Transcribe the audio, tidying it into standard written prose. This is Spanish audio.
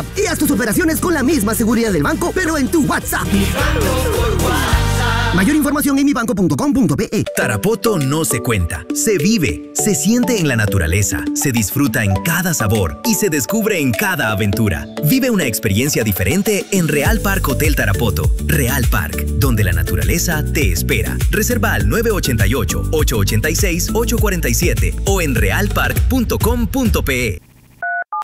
Y haz tus operaciones con la misma seguridad del banco, pero en tu WhatsApp. Mayor información en mibanco.com.pe. Tarapoto no se cuenta, se vive, se siente en la naturaleza, se disfruta en cada sabor y se descubre en cada aventura. Vive una experiencia diferente en Real Park Hotel Tarapoto. Real Park, donde la naturaleza te espera. Reserva al 988-886-847 o en realpark.com.pe.